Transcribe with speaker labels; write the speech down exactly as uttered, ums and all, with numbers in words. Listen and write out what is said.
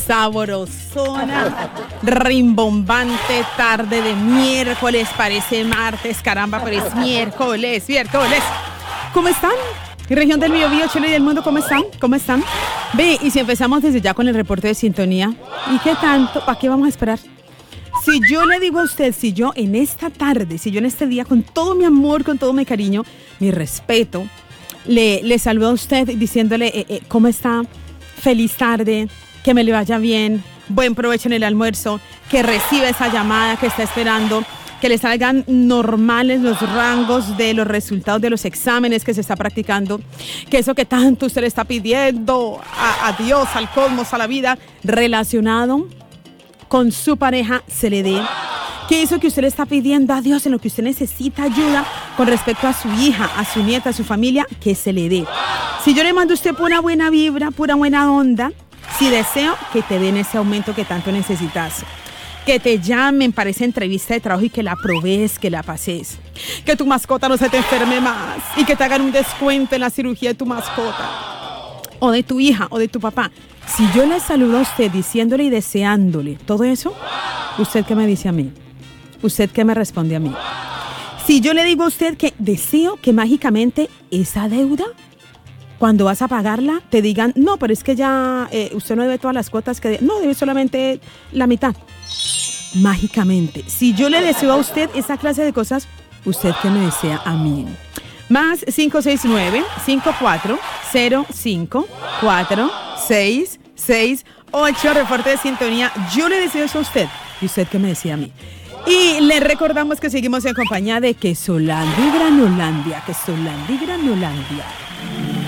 Speaker 1: sabrosona, rimbombante, tarde de miércoles, parece martes, caramba, pero es miércoles, miércoles. ¿Cómo están? Región del Biobío, Chile y del mundo, ¿cómo están? ¿Cómo están? Ve, y si empezamos desde ya con el reporte de sintonía, ¿y qué tanto? ¿Para qué vamos a esperar? Si yo le digo a usted, si yo en esta tarde, si yo en este día, con todo mi amor, con todo mi cariño, mi respeto, le, le saludo a usted diciéndole, eh, eh, ¿cómo está? Feliz tarde, que me le vaya bien, buen provecho en el almuerzo, que reciba esa llamada que está esperando, que le salgan normales los rangos de los resultados de los exámenes que se está practicando, que eso que tanto usted le está pidiendo a, a Dios, al cosmos, a la vida, relacionado con su pareja, se le dé. Que eso que usted le está pidiendo a Dios, en lo que usted necesita ayuda con respecto a su hija, a su nieta, a su familia, que se le dé. Si yo le mando a usted pura buena vibra, pura buena onda, si deseo que te den ese aumento que tanto necesitas. Que te llamen para esa entrevista de trabajo y que la probes, que la pases. Que tu mascota no se te enferme más y que te hagan un descuento en la cirugía de tu mascota. O de tu hija o de tu papá. Si yo le saludo a usted diciéndole y deseándole todo eso, ¿usted qué me dice a mí? ¿Usted qué me responde a mí? Si yo le digo a usted que deseo que mágicamente esa deuda, cuando vas a pagarla, te digan, no, pero es que ya eh, usted no debe todas las cuotas, que de- no, debe solamente la mitad. Mágicamente. Si yo le deseo a usted esa clase de cosas, ¿usted qué me desea a mí? Más cinco seis nueve, cinco cuatro cero cinco, cuatro seis seis ocho, reporte de sintonía. Yo le deseo eso a usted. ¿Y usted qué me decía a mí? Y le recordamos que seguimos en compañía de Quesolandia y Granolandia. Quesolandia y Granolandia.